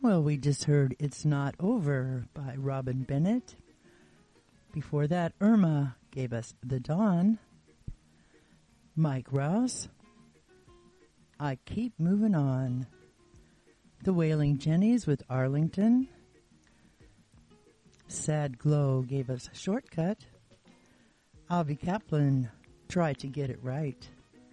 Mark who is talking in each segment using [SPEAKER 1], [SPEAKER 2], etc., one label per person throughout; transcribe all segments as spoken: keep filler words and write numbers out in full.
[SPEAKER 1] Well, we just heard It's Not Over by Robin Bennett. Before that, Irma gave us The Dawn. Mike Rouse, I Keep Moving On. The Wailing Jennies with Arlington. Sad Glow gave us Shortcut. Avi Kaplan, Try to Get It Right.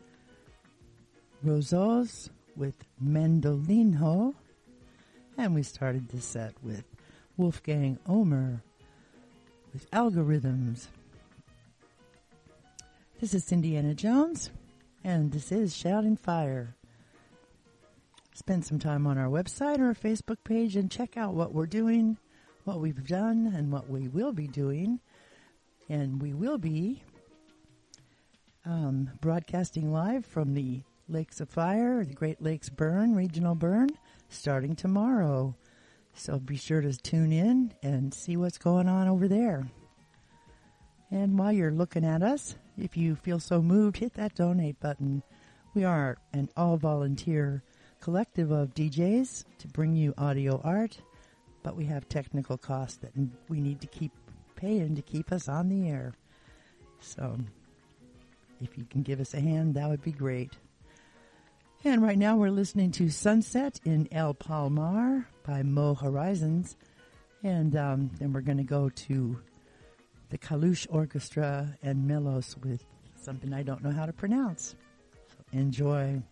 [SPEAKER 1] Rosos with Mandolino. And we started the set with Wolfgang Omer with Algorithms. This is Indiana Jones, and this is Shouting Fire. Spend some time on our website or our Facebook page and check out what we're doing, what we've done, and what we will be doing. And we will be um, broadcasting live from the Lakes of Fire, the Great Lakes Burn, Regional Burn, starting tomorrow. So be sure to tune in and see what's going on over there. And while you're looking at us, if you feel so moved, hit that donate button. We are an all-volunteer collective of D Js to bring you audio art, but we have technical costs that we need to keep paying to keep us on the air. So if you can give us a hand, that would be great. And right now we're listening to Sunset in El Palmar by Mo Horizons. And um, then we're going to go to the Kalush Orchestra and Melos with something I don't know how to pronounce. So enjoy.